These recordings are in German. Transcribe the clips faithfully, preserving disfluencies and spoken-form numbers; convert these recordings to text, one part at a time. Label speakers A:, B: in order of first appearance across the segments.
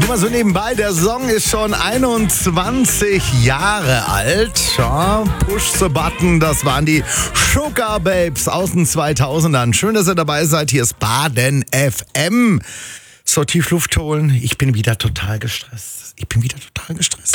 A: Nur mal so nebenbei, der Song ist schon einundzwanzig Jahre alt. Ja, Push the Button, das waren die Sugar Babes aus den zweitausendern. Schön, dass ihr dabei seid. Hier ist Baden F M. So, tief Luft holen. Ich bin wieder total gestresst. Ich bin wieder total gestresst.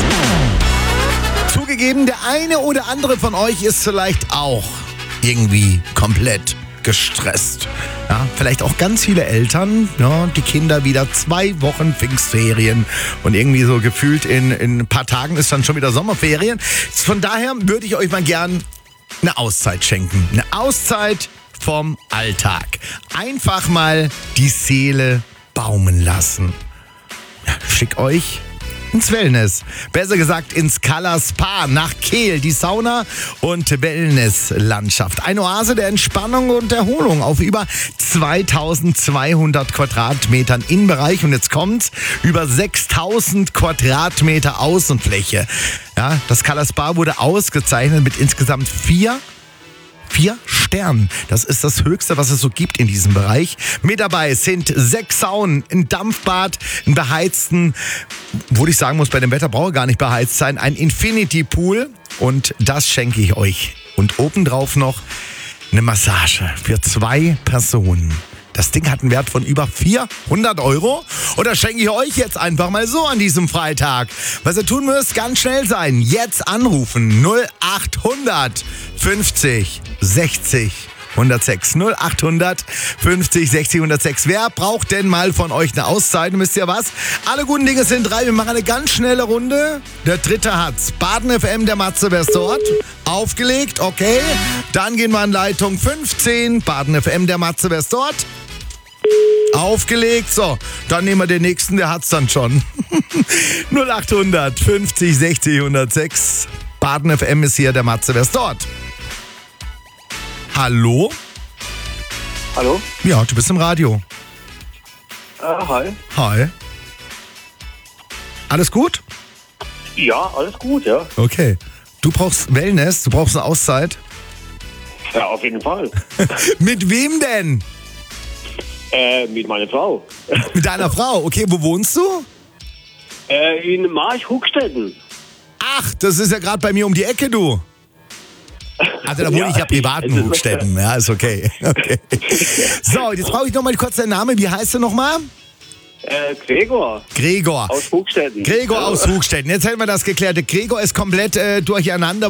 A: Zugegeben, der eine oder andere von euch ist vielleicht auch irgendwie komplett gestresst. Ja, vielleicht auch ganz viele Eltern, ja, die Kinder wieder zwei Wochen Pfingstferien und irgendwie so gefühlt in, in ein paar Tagen ist dann schon wieder Sommerferien. Von daher würde ich euch mal gern eine Auszeit schenken. Eine Auszeit vom Alltag. Einfach mal die Seele baumen lassen. Ja, schick euch ins Wellness. Besser gesagt ins Color Spa nach Kehl. Die Sauna- und Wellnesslandschaft. Eine Oase der Entspannung und Erholung auf über zweitausendzweihundert Quadratmetern Innenbereich. Und jetzt kommt's, über sechstausend Quadratmeter Außenfläche. Ja, das Color Spa wurde ausgezeichnet mit insgesamt vier Vier Sternen. Das ist das Höchste, was es so gibt in diesem Bereich. Mit dabei sind sechs Saunen, ein Dampfbad, einen beheizten, wo ich sagen muss, bei dem Wetter brauche gar nicht beheizt sein, ein Infinity Pool. Und das schenke ich euch. Und obendrauf noch eine Massage für zwei Personen. Das Ding hat einen Wert von über vierhundert Euro. Und das schenke ich euch jetzt einfach mal so an diesem Freitag. Was ihr tun müsst, ganz schnell sein. Jetzt anrufen. null achthundert fünfzig sechzig hundertsechs. null achthundert fünfzig sechzig hundertsechs. Wer braucht denn mal von euch eine Auszeit? Und wisst ihr was? Alle guten Dinge sind drei. Wir machen eine ganz schnelle Runde. Der dritte hat's. Baden F M, der Matze, wer ist dort? Aufgelegt, okay. Dann gehen wir an Leitung fünfzehn. Baden F M, der Matze, wer ist dort? Aufgelegt. So, dann nehmen wir den nächsten, der hat's dann schon. null achthundert fünfzig sechzig hundertsechs. Baden F M ist hier, der Matze, wer ist dort? Hallo?
B: Hallo?
A: Ja, du bist im Radio.
B: Äh, hi.
A: Hi. Alles gut?
B: Ja, alles gut, ja.
A: Okay. Du brauchst Wellness, du brauchst eine Auszeit.
B: Ja, auf jeden Fall.
A: Mit wem denn?
B: äh, mit meiner Frau.
A: Mit deiner Frau. Okay, wo wohnst du?
B: Äh, in March-Huckstetten.
A: Ach, das ist ja gerade bei mir um die Ecke, du. Also da wohne
B: Ja,
A: ich ja privat in Hochstetten. Ja, ist okay. okay. So, jetzt brauche ich noch mal kurz deinen Namen. Wie heißt du noch mal?
B: Äh, Gregor.
A: Gregor.
B: Aus Huckstetten.
A: Gregor aus Hochstetten. Jetzt hätten wir das geklärt. Der Gregor ist komplett äh, durcheinander.